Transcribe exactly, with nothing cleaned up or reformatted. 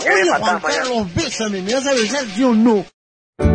Oye, Juan Carlos, bésame, ¿me vas a besar, sí o no?